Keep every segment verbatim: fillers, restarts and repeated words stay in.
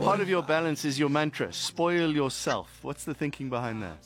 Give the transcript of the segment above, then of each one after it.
part of your balance is your mantra, spoil yourself. What's the thinking behind that?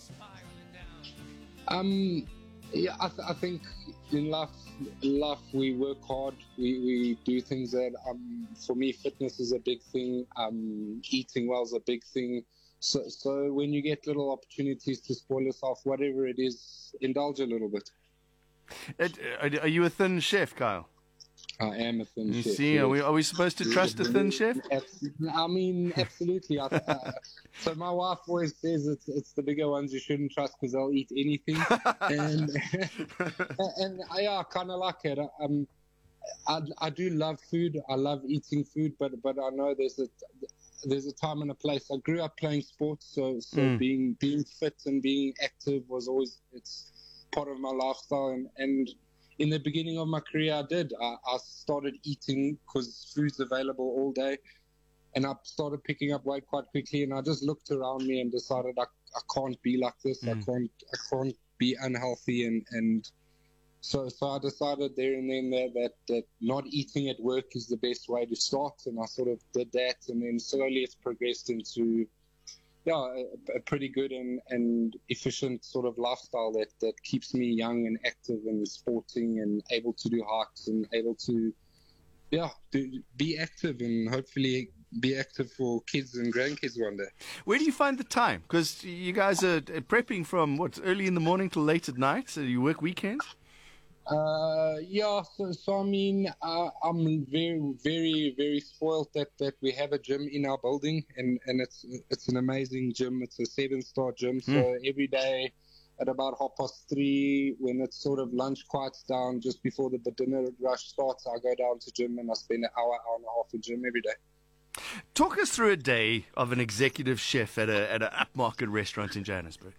Um, yeah, I, th- I think in life, in life we work hard. We, we do things that, um, for me, fitness is a big thing. Um, eating well is a big thing. So, so when you get little opportunities to spoil yourself, whatever it is, indulge a little bit. It, are you a thin chef, Kyle? I am a thin you chef. see, are we, are we supposed to trust a thin chef? I mean, absolutely. I, uh, so my wife always says it's it's the bigger ones you shouldn't trust because they'll eat anything. and and yeah, I kind of like it. Um, I, I do love food. I love eating food, but but I know there's a there's a time and a place. I grew up playing sports, so so mm. being being fit and being active was always it's part of my lifestyle. And, and in the beginning of my career, I did. I, I started eating because food's available all day, and I started picking up weight quite quickly. And I just looked around me and decided I I can't be like this. Mm. I can't I can't be unhealthy and and. So, so I decided there and then that, that, that not eating at work is the best way to start, and I sort of did that, and then slowly it's progressed into, yeah, a, a pretty good and, and efficient sort of lifestyle that, that keeps me young and active and sporting and able to do hikes and able to, yeah, do, be active and hopefully be active for kids and grandkids one day. Where do you find the time? Because you guys are prepping from, what, early in the morning till late at night, so you work weekends? Uh, yeah, so, so I mean, uh, I'm very, very, very spoiled that, that we have a gym in our building, and, and it's it's an amazing gym. It's a seven-star gym, so mm. every day at about half past three, when it's sort of lunch quiets down, just before the dinner rush starts, I go down to gym and I spend an hour, hour and a half in gym every day. Talk us through a day of an executive chef at a at an upmarket restaurant in Johannesburg.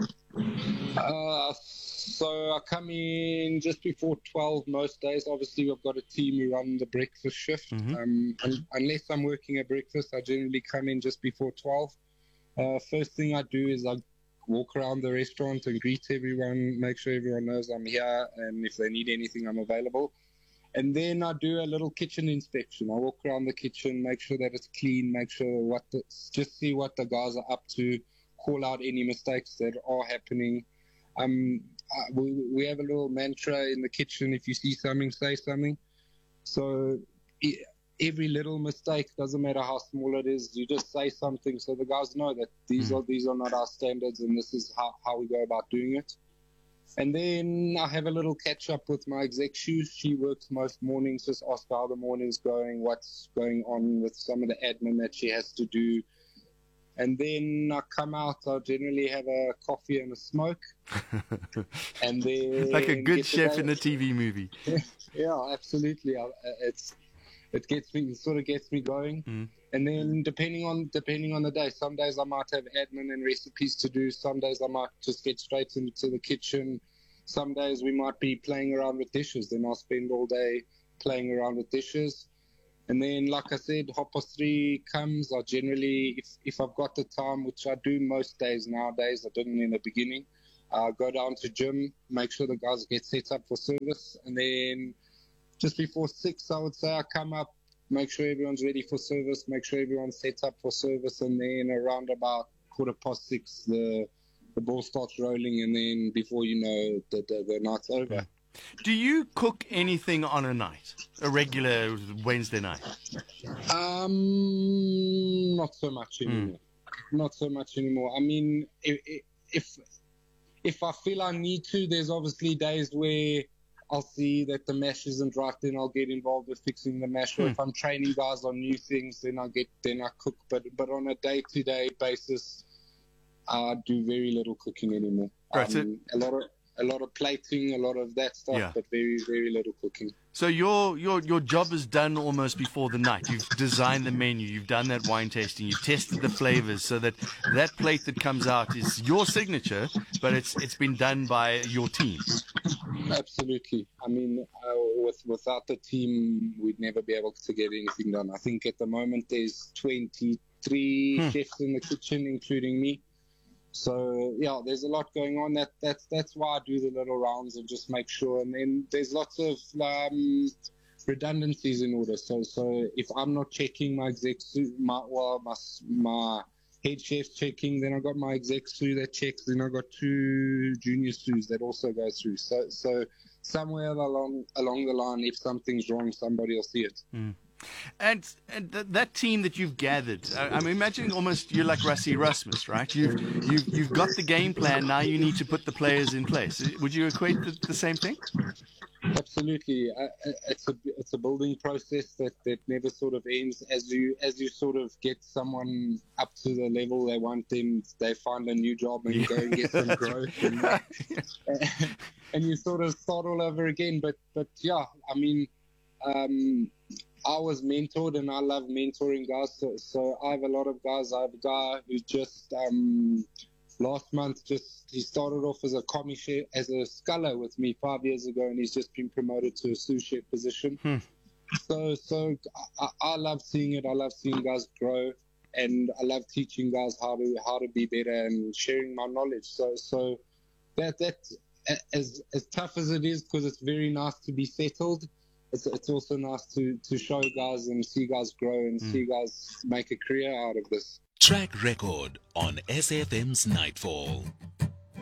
Uh, so I come in just before twelve most days. Obviously, we've got a team who run the breakfast shift. Mm-hmm. Um, un- unless I'm working at breakfast, I generally come in just before twelve. Uh, first thing I do is I walk around the restaurant and greet everyone, make sure everyone knows I'm here, and if they need anything, I'm available. And then I do a little kitchen inspection. I walk around the kitchen, make sure that it's clean, make sure what the, just see what the guys are up to, call out any mistakes that are happening. Um, uh, we, we have a little mantra in the kitchen: if you see something, say something. So e- every little mistake, doesn't matter how small it is, you just say something so the guys know that these mm. are these are not our standards and this is how, how we go about doing it. And then I have a little catch up with my exec shoes. She works most mornings, just ask how the morning's going, what's going on with some of the admin that she has to do. And then I come out, I generally have a coffee and a smoke. And then like a good chef in a T V movie. Yeah, absolutely. It's it gets me, it sort of gets me going. Mm. And then depending on depending on the day, some days I might have admin and recipes to do. Some days I might just get straight into the kitchen. Some days we might be playing around with dishes. Then I'll spend all day playing around with dishes. And then, like I said, half past three comes. I generally, if, if I've got the time, which I do most days nowadays, I didn't in the beginning, uh, go down to gym, make sure the guys get set up for service. And then just before six, I would say I come up, make sure everyone's ready for service, make sure everyone's set up for service. And then around about quarter past six, the the ball starts rolling. And then before you know, the, the, the night's over. Yeah. Do you cook anything on a night, a regular Wednesday night? Um, not so much anymore. Mm. Not so much anymore. I mean, if, if if I feel I need to, there's obviously days where I'll see that the mash isn't right, then I'll get involved with fixing the mash. Mm. Or if I'm training guys on new things, then I get then I cook. But but on a day-to-day basis, I do very little cooking anymore. Right. Um, a lot of A lot of plating, a lot of that stuff, yeah. But very, very little cooking. So your your your job is done almost before the night. You've designed the menu, you've done that wine tasting, you've tested the flavors, so that that plate that comes out is your signature, but it's it's been done by your team. Absolutely. I mean, uh, with without the team, we'd never be able to get anything done. I think at the moment there's twenty-three hmm. chefs in the kitchen, including me. So yeah, there's a lot going on. That that's that's why I do the little rounds and just make sure. And then there's lots of um, redundancies in order. So, so if I'm not checking my exec sous, my well, my my head chef's checking, then I got my exec sous that checks, then I got two junior sous that also go through. So, so somewhere along along the line, if something's wrong, somebody will see it. Mm. And, and th- that team that you've gathered, I, I'm imagining almost you're like Rassie Erasmus, right? You've, you've, you've got the game plan, now you need to put the players in place. Would you equate the, the same thing? Absolutely. Uh, it's a it's a building process that, that never sort of ends. As you as you sort of get someone up to the level they want, then they find a new job and yeah, go and get some growth. And, right. and you sort of start all over again. But, but yeah, I mean, um, I was mentored and I love mentoring guys. So, so I have a lot of guys. I have a guy who just um, last month just he started off as a commie chef, as a sculler with me five years ago, and he's just been promoted to a sous chef position. Hmm. So, so I, I love seeing it. I love seeing guys grow, and I love teaching guys how to how to be better and sharing my knowledge. So, so that that as as tough as it is, because it's very nice to be settled. It's, it's also nice to, to show guys and see guys grow and mm. see guys make a career out of this. Track record on S F M's Nightfall.